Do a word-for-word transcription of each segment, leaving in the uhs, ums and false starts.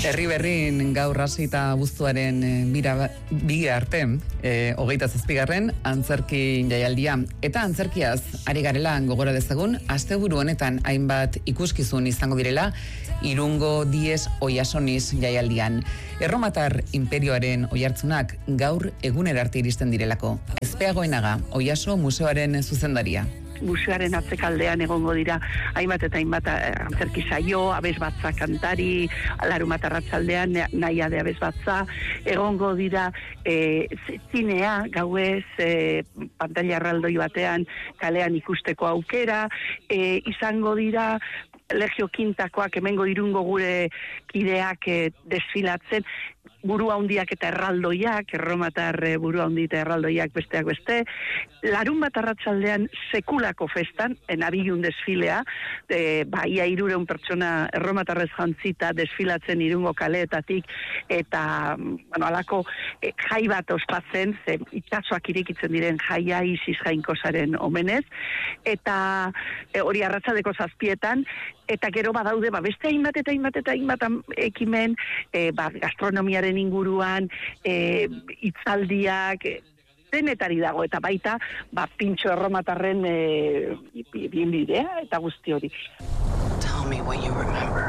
Herri berrin gaur hasita abuztuaren bira bi arte, e, hogeita zazpigarren antzerki jaialdia. Eta antzerkiaz ari garela gogora dezagun, asteburu honetan hainbat ikuskizun izango direla Irungo Dies Oiasoniz jaialdian. Erromatar imperioaren oihartzunak gaur egunera arte iristen direlako. Ezpeagoenaga, Oiaso museoaren zuzendaria. Museoaren atzekaldean egongo dira hainbat eta hainbat antzerki saio, abesbatza kantari, larunbat arratsaldean naia de abesbatza, egongo dira e, zinea, gauez, e, pantalla erraldoi batean kalean ikusteko aukera, e, izango dira Legio Kintakoak hemengo Irungo gure kideak e, desfilatzen, buru handiak eta erraldoiak, erromatar buru handi eta erraldoiak besteak beste, larun bat arratsaldean sekulako festan, enabilun desfilea, e, baia irureun pertsona erromatarrez jantzita desfilatzen Irungo kaleetatik, eta, bueno, alako e, jai bat ospatzen, ze itsasoak irekitzen diren jaia Isis Jainkosaren omenez, eta e, hori arratsaldeko zazpietan, eta gero badaude, ba, beste hainbat eta hainbat eta hainbat ekimen, e, ba, gastronomiaren inguruan, e, itzaldiak, e, denetari dago, eta baita, ba, pintxo erromatarren e, bienbidea, eta guzti hori. Tell me what you remember.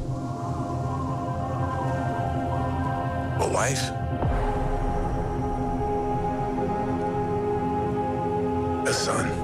A wife? A son?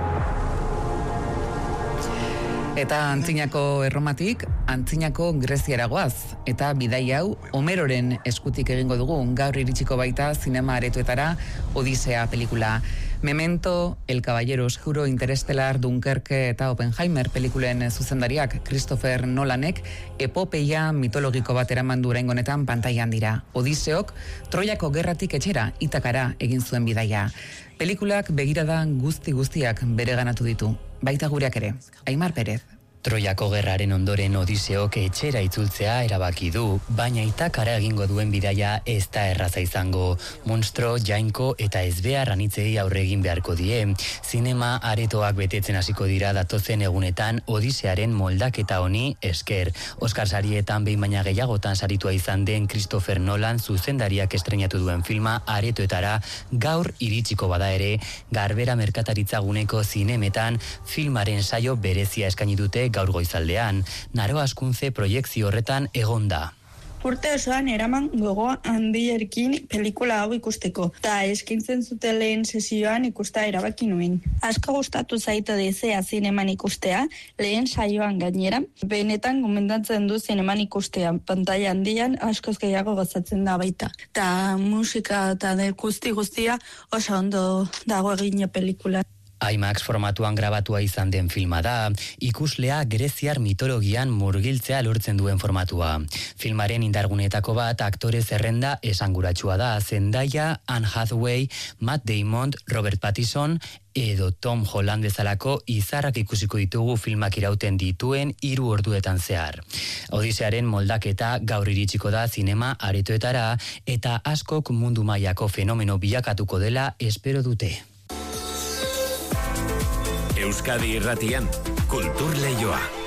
Eta antzinako Erromatik, antzinako Greziara goaz. Eta bidai hau, Homeroren eskutik egingo dugu, gaur iritsiko baita zinema aretoetara Odisea pelikula. Memento, El Caballero Oscuro, Interestelar, Dunkerque eta Oppenheimer pelikulen zuzendariak Christopher Nolanek epopeia mitologiko bat eraman du oraingo honetan pantailan dira. Odiseok Troiako gerratik etxera Itakara egin zuen bidaia. Pelikulak begiradan guzti guztiak bereganatu ditu. Baita gureak ere. Aimar Perez. Troiako gerraren ondoren Odiseok etxera itzultzea erabaki du, baina Itakara egingo duen bidaia ez da erraza izango. Monstro, jainko eta ezbehar anitzei aurre egin beharko die. Zinema aretoak betetzen hasiko dira datozen egunetan Odisearen moldaketa honi esker. Oscar sarietan behin baina gehiagotan saritua izan den Christopher Nolan zuzendariak estreinatu duen filma aretoetara gaur iritsiko bada ere, Garbera merkataritzaguneko zinemetan filmaren saio berezia eskaini dute gaur goizaldean. Naro Askuntze proiekzio horretan egonda. Urte osoan eraman gogo handierkin pelikula hau ikusteko, eta eskintzen zuten lehen sesioan ikusta erabaki nuen. Asko gustatu zaite dezea zineman ikustea, lehen saioan gainera, benetan gomendatzen du zineman ikustea, pantalla handian askoz gehiago gozatzen da baita. Ta musika eta guzti guztia oso ondo dago egina pelikula. IMAX formatuan grabatua izan den filma da, ikuslea greziar mitologian murgiltzea lortzen duen formatua. Filmaren indargunetako bat aktore zerrenda esanguratsua da, Zendaya, Anne Hathaway, Matt Damon, Robert Pattinson edo Tom Holland bezalako izarrak ikusiko ditugu filmak irauten dituen hiru orduetan zehar. Odisearen moldaketa gaur iritsiko da zinema aretoetara eta askok mundu mailako fenomeno bilakatuko dela espero dute. Euskadi Irratian, Kultur Leioa.